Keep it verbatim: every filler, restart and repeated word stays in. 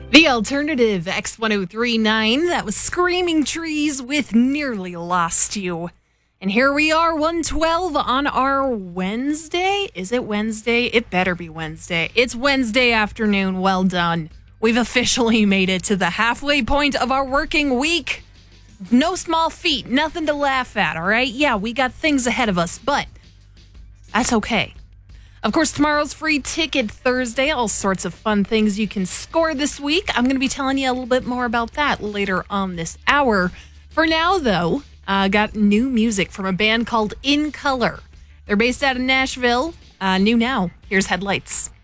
The alternative X ten thirty-nine, that was Screaming Trees with Nearly Lost You. And here we are, one twelve on our Wednesday. Is it Wednesday? It better be Wednesday. It's Wednesday afternoon. Well done. We've officially made it to the halfway point of our working week. No small feat, nothing to laugh at, all right? Yeah, we got things ahead of us, but that's okay. Of course, tomorrow's Free Ticket Thursday. All sorts of fun things you can score this week. I'm going to be telling you a little bit more about that later on this hour. For now, though, uh, got new music from a band called In Color. They're based out of Nashville. Uh, new now. Here's Headlights.